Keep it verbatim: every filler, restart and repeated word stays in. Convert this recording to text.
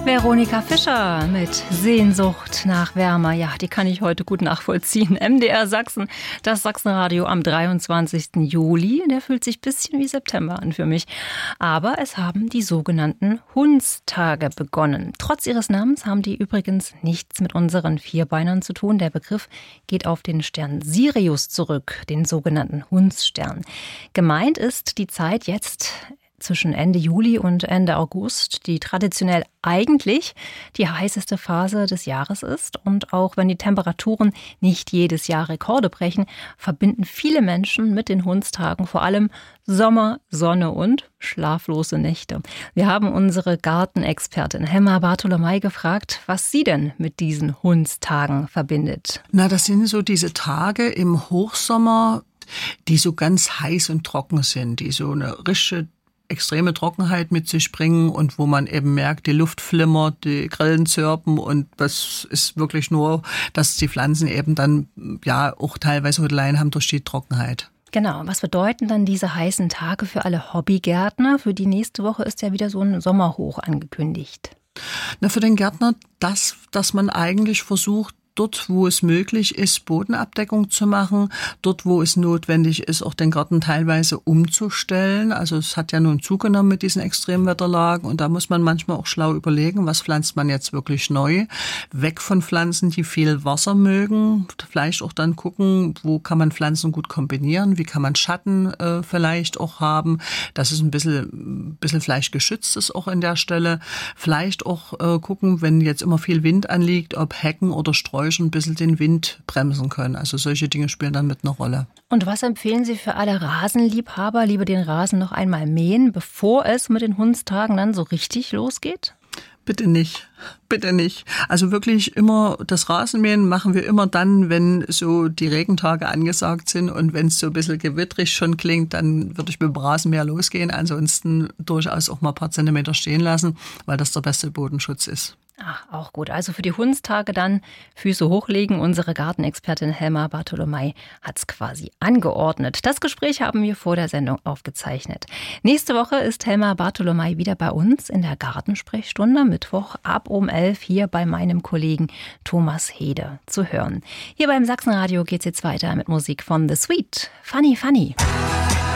Veronika Fischer mit Sehnsucht nach Wärme. Ja, die kann ich heute gut nachvollziehen. M D R Sachsen, das Sachsenradio am dreiundzwanzigsten Juli. Der fühlt sich ein bisschen wie September an für mich. Aber es haben die sogenannten Hundstage begonnen. Trotz ihres Namens haben die übrigens nichts mit unseren Vierbeinern zu tun. Der Begriff geht auf den Stern Sirius zurück, den sogenannten Hundsstern. Gemeint ist die Zeit jetzt zwischen Ende Juli und Ende August, die traditionell eigentlich die heißeste Phase des Jahres ist. Und auch wenn die Temperaturen nicht jedes Jahr Rekorde brechen, verbinden viele Menschen mit den Hundstagen vor allem Sommer, Sonne und schlaflose Nächte. Wir haben unsere Gartenexpertin Hemma Bartholomei gefragt, was sie denn mit diesen Hundstagen verbindet. Na, das sind so diese Tage im Hochsommer, die so ganz heiß und trocken sind, die so eine richtige extreme Trockenheit mit sich bringen und wo man eben merkt, die Luft flimmert, die Grillen zirpen und das ist wirklich nur, dass die Pflanzen eben dann ja auch teilweise Rütteleien haben durch die Trockenheit. Genau, was bedeuten dann diese heißen Tage für alle Hobbygärtner? Für die nächste Woche ist ja wieder so ein Sommerhoch angekündigt. Na, für den Gärtner das, dass man eigentlich versucht, dort, wo es möglich ist, Bodenabdeckung zu machen, dort, wo es notwendig ist, auch den Garten teilweise umzustellen. Also es hat ja nun zugenommen mit diesen Extremwetterlagen und da muss man manchmal auch schlau überlegen, was pflanzt man jetzt wirklich neu. Weg von Pflanzen, die viel Wasser mögen. Vielleicht auch dann gucken, wo kann man Pflanzen gut kombinieren, wie kann man Schatten äh, vielleicht auch haben, dass es ein bisschen, ein bisschen vielleicht geschützt ist auch an der Stelle. Vielleicht auch äh, gucken, wenn jetzt immer viel Wind anliegt, ob Hecken oder Streu ein bisschen den Wind bremsen können. Also solche Dinge spielen dann mit einer Rolle. Und was empfehlen Sie für alle Rasenliebhaber? Lieber den Rasen noch einmal mähen, bevor es mit den Hundstagen dann so richtig losgeht? Bitte nicht, bitte nicht. Also wirklich immer das Rasenmähen machen wir immer dann, wenn so die Regentage angesagt sind und wenn es so ein bisschen gewittrig schon klingt, dann würde ich mit dem Rasenmäher losgehen. Ansonsten durchaus auch mal ein paar Zentimeter stehen lassen, weil das der beste Bodenschutz ist. Ach, auch gut. Also für die Hundstage dann Füße hochlegen. Unsere Gartenexpertin Hemma Bartholomei hat es quasi angeordnet. Das Gespräch haben wir vor der Sendung aufgezeichnet. Nächste Woche ist Hemma Bartholomei wieder bei uns in der Gartensprechstunde. Mittwoch ab um elf hier bei meinem Kollegen Thomas Hede zu hören. Hier beim Sachsenradio geht es jetzt weiter mit Musik von The Sweet. Funny, funny.